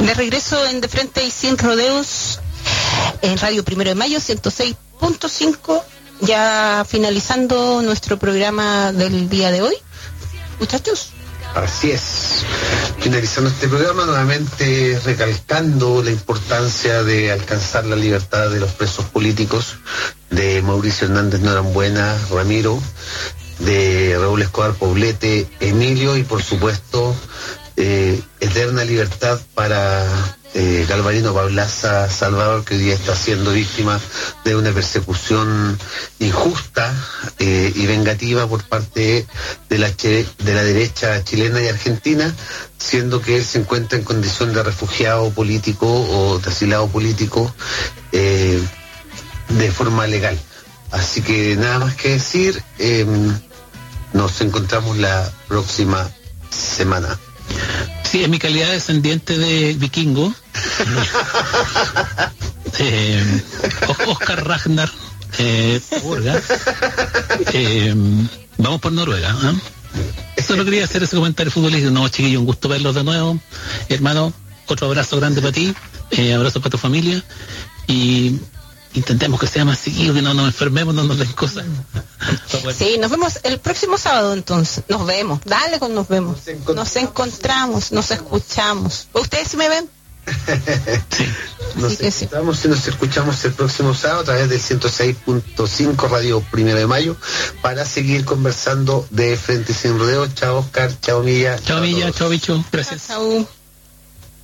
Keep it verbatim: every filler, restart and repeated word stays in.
De regreso en De Frente y Sin Rodeos, en Radio Primero de Mayo, ciento seis punto cinco, ya finalizando nuestro programa del día de hoy. Muchachos. Así es. Finalizando este programa, nuevamente recalcando la importancia de alcanzar la libertad de los presos políticos, de Mauricio Hernández Norambuena, Ramiro, de Raúl Escobar Poblete, Emilio, y por supuesto eh, eterna libertad para eh, Galvarino Pablaza Salvador, que hoy día está siendo víctima de una persecución injusta eh, y vengativa por parte de la, de la derecha chilena y argentina, siendo que él se encuentra en condición de refugiado político o de asilado político eh, de forma legal. Así que nada más que decir, eh, nos encontramos la próxima semana. Sí, en mi calidad de descendiente de vikingo, eh, Oscar Ragnar eh, Borga, eh, vamos por Noruega. ¿eh? Solo quería hacer ese comentario futbolístico. No, chiquillo, un gusto verlos de nuevo. Hermano, otro abrazo grande para ti, eh, abrazo para tu familia, y intentemos que sea más seguido, que no nos enfermemos, no nos den cosas. Sí, nos vemos el próximo sábado entonces. Nos vemos. Dale con nos vemos. Nos encontramos, nos, encontramos, nos escuchamos. ¿Ustedes sí me ven? Sí. Nos encontramos sí. y nos escuchamos el próximo sábado a través del ciento seis punto cinco Radio Primero de Mayo para seguir conversando de Frente Sin Rodeo. Chao Oscar, chao Milla. Chao Milla, chao Bicho. Gracias. Chao.